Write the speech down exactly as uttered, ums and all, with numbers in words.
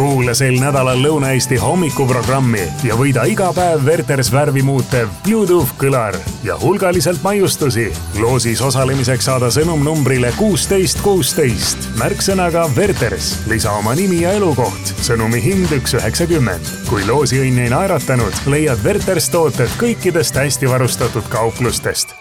kuula sel nädalal Lõuna-Eesti hommikuprogrammi ja võida iga päev Werters värvi muutev Bluetooth kõlar ja hulgaliselt maiustusi. Loosis osalemiseks saada sõnum numbrile kuusteist kuusteist. Märksõnaga Werters. Lisa oma nimi ja elukoht. Sõnumi hind üks üheksakümmend. Kui loosi õnn ei naeratanud, leiad Werters tooted kõikidest hästi varustatud kauplustest.